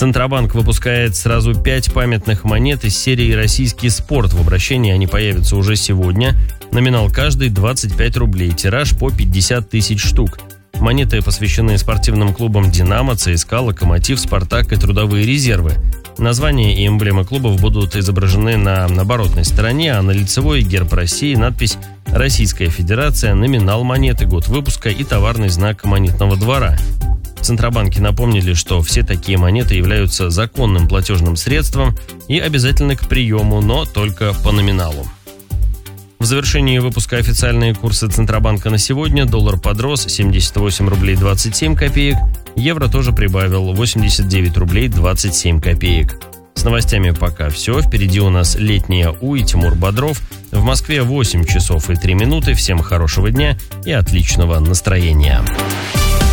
Центробанк выпускает сразу 5 памятных монет из серии «Российский спорт». В обращении они появятся уже сегодня. Номинал каждой 25 рублей, тираж по 50 тысяч штук. Монеты посвящены спортивным клубам «Динамо», «ЦСКА», «Локомотив», «Спартак» и «Трудовые резервы». Названия и эмблемы клубов будут изображены на оборотной стороне, а на лицевой герб России, надпись «Российская Федерация», номинал монеты, год выпуска и товарный знак монетного двора. В Центробанке напомнили, что все такие монеты являются законным платежным средством и обязательны к приему, но только по номиналу. В завершении выпуска официальные курсы Центробанка на сегодня. Доллар подрос 78 рублей 27 копеек, евро тоже прибавил 89 рублей 27 копеек. С новостями пока все. Впереди у нас летняя У и Тимур Бодров. В Москве 8 часов и 3 минуты. Всем хорошего дня и отличного настроения.